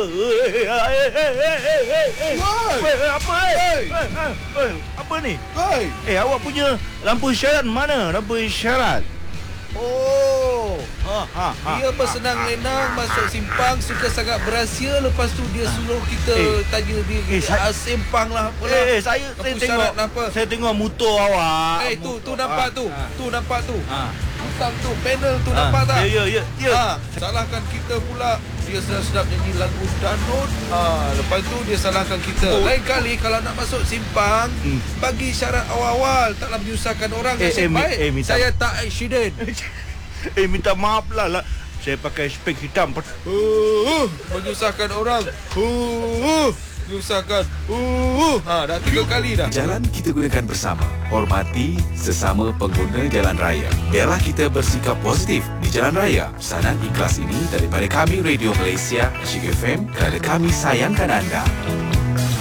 Apa ni? Awak punya lampu isyarat mana? Lampu isyarat. Oh, dia Ha. bersenang lenang masuk simpang, suka sangat berahsia. Lepas tu dia suruh kita tanya dia simpang lah apalah. Saya syarat tengok apa? Saya tengok motor awak. Tu nampak tu. Tu nampak tu. Usang tu, panel tu nampak tak? Ya. Salahkan kita pula. Dia sedap nyanyi lagu Danut. Lepas tu dia salahkan kita. Lain kali kalau nak masuk simpang, bagi syarat awal-awal. Taklah menyusahkan orang. Saya tak accident. Minta maaf lah. Saya pakai spek hitam. Menyusahkan orang. Menyusahkan. Dah 3 kali dah. Jalan kita gunakan bersama. Hormati sesama pengguna jalan raya. Biarlah kita bersikap positif di jalan raya. Pesanan ikhlas ini daripada kami Radio Malaysia, Shig FM, kerana kami sayangkan anda.